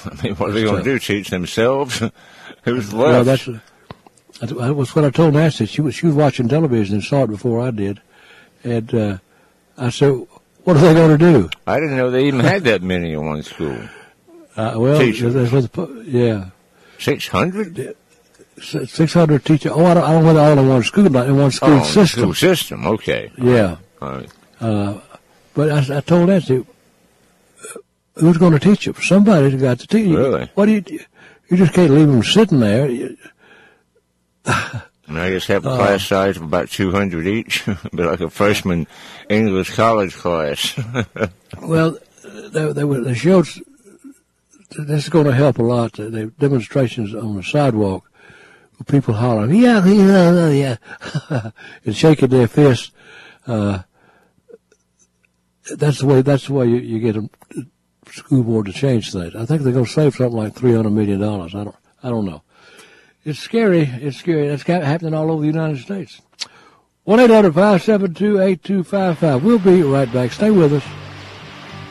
I mean, what are they going to do? Teach themselves? Who's left? Well, that was what I told Nancy. She was watching television and saw it before I did, and I said, "What are they going to do?" I didn't know they even had that many in one school. Well, teachers. that's what 600? 600 teachers. Oh, I don't know whether all in one school, not in one school system. School system, okay. Yeah. All right. But I told Nancy, who's going to teach them? Somebody's got to teach them. Really? What do you just can't leave them sitting there. And I just have a class size of about 200 each, be like a freshman English college class. Well, they showed this is going to help a lot. The demonstrations on the sidewalk, with people hollering, yeah, and shaking their fists. That's the way you get a school board to change things. I think they're going to save something like $300 million. I don't know. It's scary. It's scary. That's happening all over the United States. 1-800-572-8255. We'll be right back. Stay with us.